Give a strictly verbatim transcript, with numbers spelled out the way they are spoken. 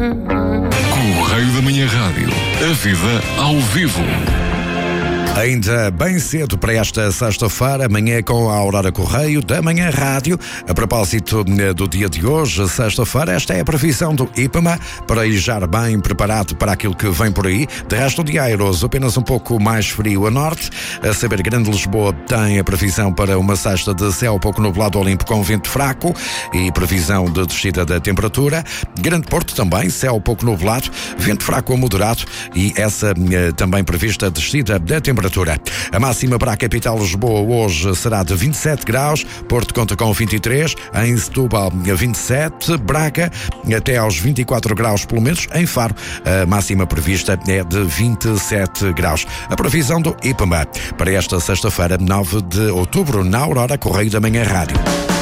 Correio da Manhã Rádio. A vida ao vivo. Ainda bem cedo para esta sexta-feira, amanhã com a Aurora Correio da Manhã Rádio. A propósito do dia de hoje, sexta-feira, esta é a previsão do IPMA para ir já bem preparado para aquilo que vem por aí. De resto, o dia airoso, apenas um pouco mais frio a norte. A saber, Grande Lisboa tem a previsão para uma sexta de céu pouco nublado ao limpo com vento fraco e previsão de descida da temperatura. Grande Porto também, céu pouco nublado, vento fraco a moderado e essa também prevista descida da temperatura. A máxima para a capital Lisboa hoje será de vinte e sete graus, Porto conta com vinte e três, em Setúbal vinte e sete, Braga até aos vinte e quatro graus, pelo menos em Faro a máxima prevista é de vinte e sete graus. A previsão do IPMA para esta sexta-feira, nove de outubro, na Aurora Correio da Manhã Rádio.